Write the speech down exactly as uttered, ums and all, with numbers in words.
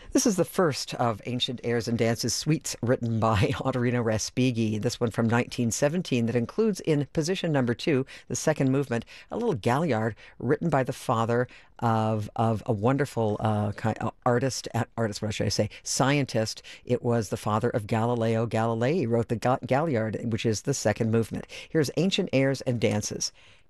This is the first of Ancient Airs and Dances suites written by Ottorino Respighi. This one from nineteen seventeen that includes in position number two, the second movement, a little Galliard written by the father of of a wonderful uh, kind of artist, uh, artist, what should I say, scientist. It was the father of Galileo Galilei. He wrote the Ga- Galliard, which is the second movement. Here's Ancient Airs and Dances.